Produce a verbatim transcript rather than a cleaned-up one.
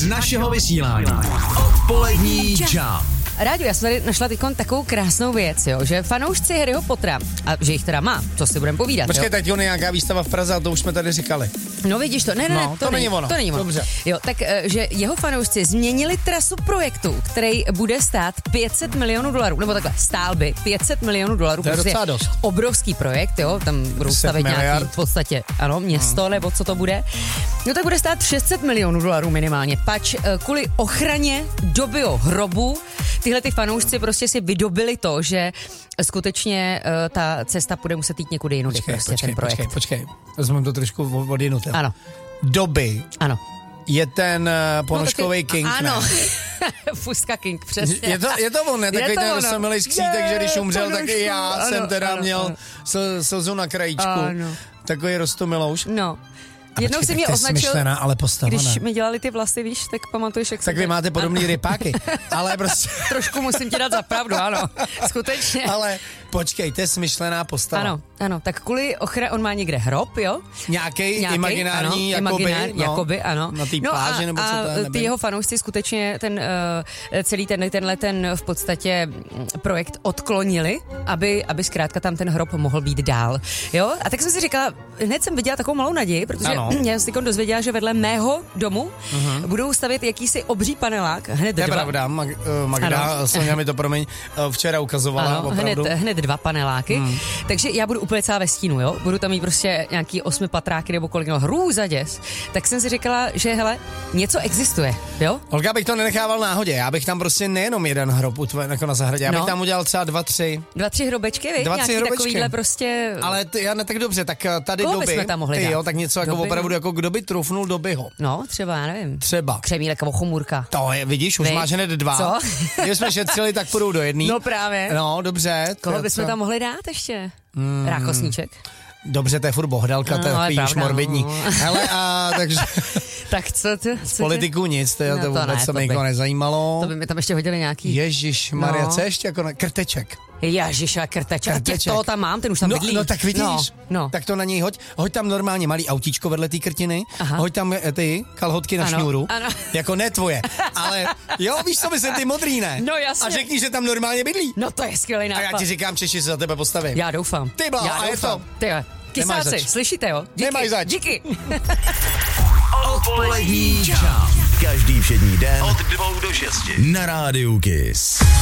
z našeho vysílání. Odpolední Jump. Rádio, já jsem tady našla teďkon takovou krásnou věc, jo, že fanoušci Harryho Pottera, a že jich teda má, co si budeme povídat. Počkej, jo? teď on je nějaká výstava v Praze, a to už jsme tady říkali. No vidíš to, ne, ne, no, ne, to, to není ono. To není ono. Dobře. Jo, tak, že jeho fanoušci změnili trasu projektu, který bude stát pět set milionů dolarů, nebo takhle, stál by pět set milionů dolarů. To je docela dost. Obrovský projekt, jo, tam budou stavit nějaký v podstatě, ano, město, hmm. nebo co to bude. No tak bude stát šest set milionů dolarů minimálně, pač kvůli ochraně dobyho hrobu tyhle ty fanoušci prostě si vydobili to, že skutečně uh, ta cesta bude muset jít někudy jinudy. Počkej, prostě počkej, ten projekt. počkej, počkej. Vezmeme to trošku od jinuty. Ano. Doby. Ano. Je ten uh, ponožkovej no, king, ano. ne? Fuska King, přesně. Je to, je to on, ne? Takový ten rosamilej skřítek, že když umřel, tak i já ano, jsem teda ano, měl ano. slzu na krajíčku. Ano. Takový rostomilouš. No. A jednou počkej, si mě tak to je označil, smyšlená, ale postava, když ne? mi dělali ty vlasy, víš, tak pamatuješ, jak Tak vy máte podobný rypáky, ale prostě... Trošku musím ti dát za pravdu, ano, skutečně. Ale počkej, to je smyšlená postava. Ano, ano, tak kvůli ochraně, on má někde hrob, jo? Nějaký imaginární, ano, jakoby, imaginár, no, jakoby, ano. Na té no pláži, a, nebo co to je, a nevím. ty jeho fanoušci skutečně ten uh, celý ten, tenhle ten v podstatě projekt odklonili, aby, aby zkrátka tam ten hrob mohl být dál, jo? A tak jsem si říkala, hned jsem viděla takovou malou naději, protože ano. já jsem si dozvěděla, že vedle mého domu uh-huh. budou stavět jakýsi obří panelák, hned to je dva. pravda, Mag- Magda, Sonja mi to, promiň, včera ukazovala, ano, opravdu. Hned, hned dva paneláky, hmm. takže já budu úplně celá ve stínu, jo? Budu tam mít prostě nějaký osmi patráky nebo kolik, no hrůza děs. Tak jsem si říkala, že hele, něco existuje, jo? Olga, bych to nenechával náhodě, já bych tam prostě nejenom jeden hrob utvořil jako na zahradě, já bych no. tam udělal třeba dva, tři. Dva, tři hrobečky, víš? Dva, tři nějaký hrobečky. takovýhle prostě... Ale ty, já ne tak dobře, tak tady Koho doby, bychom tam mohli ty dát? jo, tak něco jako Doby, opravdu, no. jako kdo by trufnul Dobyho. No, třeba, já nevím. Třeba. Křemílek nebo chomůrka. To je, vidíš, už Vy? máš hned dva. Co? Když jsme šetřili, tak půjdou do jedný. No právě. No, dobře. Koho to, bychom co? tam mohli dát ještě? Hmm. Rákosníček? Dobře, to je furt bohdalka, No, to je ale takový už pravda, morbidní. no. Hele, a takže... Tak co ty? Z politiků nic, to, No, to to vůbec ne, se to mi by- nikoho nezajímalo. To by mi tam ještě hodili nějaký... Ježišmarja, No. co ještě jako na krteček? Ježiša, krteček. Krteček. Těch toho tam mám, ten už tam No, bydlí. no tak vidíš, No, no. tak to na něj hoď. Hoď tam normálně malý autíčko vedle té krtiny, Aha. hoď tam eh, ty kalhotky na Ano, šňůru, ano. jako ne tvoje, ale jo, víš co myslím, ty modrý, ne? No, jasně. A řekni, že tam normálně bydlí. No to je skvělý nápad. A já ti říkám, Češi se za tebe postavím. Já doufám. Ty bláho, Já a je doufám. to. Ty jo. Nemáš Kysáci, zač. slyšíte jo? Díky. Nemáš zač. Díky. Odpolední Jump. Každý všední den od dvou do šesti na rádiu Kiss.